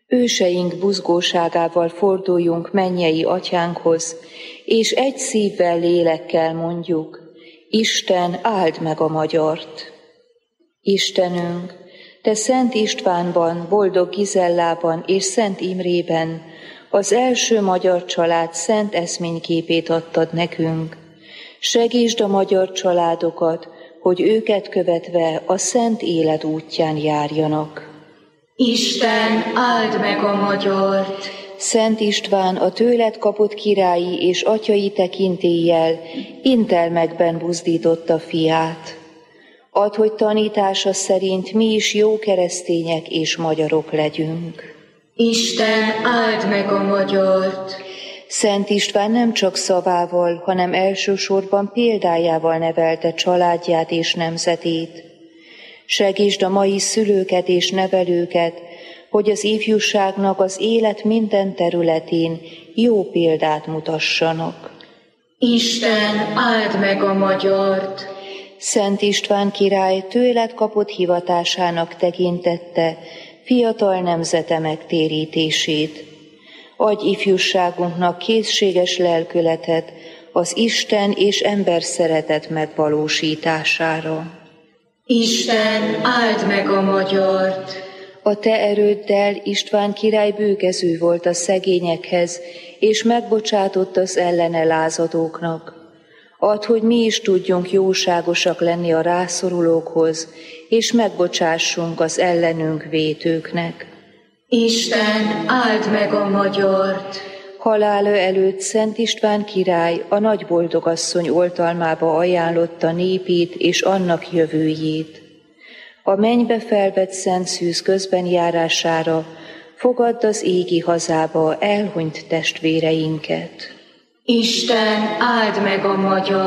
Őseink buzgóságával forduljunk mennyei atyánkhoz, és egy szívvel, lélekkel mondjuk: Isten, áld meg a magyart! Istenünk, Te Szent Istvánban, Boldog Gizellában és Szent Imrében az első magyar család szent eszményképét adtad nekünk. Segítsd a magyar családokat, hogy őket követve a szent élet útján járjanak. Isten, áld meg a magyart! Szent István a tőled kapott királyi és atyai tekintéllyel intelmekben buzdította fiát. Add, hogy tanítása szerint mi is jó keresztények és magyarok legyünk. Isten, áld meg a magyart! Szent István nem csak szavával, hanem elsősorban példájával nevelte családját és nemzetét. Segítsd a mai szülőket és nevelőket, hogy az ifjúságnak az élet minden területén jó példát mutassanak. Isten, áld meg a magyart! Szent István király tőled kapott hivatásának tekintette fiatal nemzete megtérítését. Adj ifjúságunknak készséges lelkületet az Isten és ember szeretet megvalósítására. Isten, áld meg a magyart! A te erőddel István király bőkező volt a szegényekhez, és megbocsátott az ellene lázadóknak. Add, hogy mi is tudjunk jóságosak lenni a rászorulókhoz, és megbocsássunk az ellenünk vétőknek. Isten, áld meg a magyart! Halála előtt Szent István király a nagyboldogasszony oltalmába ajánlotta népét és annak jövőjét. A mennybe felvett szent szűz közben járására fogadd az égi hazába elhunyt testvéreinket. Isten, áld meg a magyart!